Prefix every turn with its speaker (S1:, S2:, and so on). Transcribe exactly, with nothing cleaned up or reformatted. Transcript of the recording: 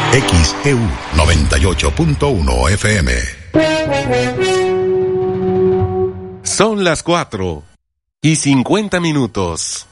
S1: X E U noventa y ocho punto uno F M.
S2: Son las cuatro y cincuenta minutos.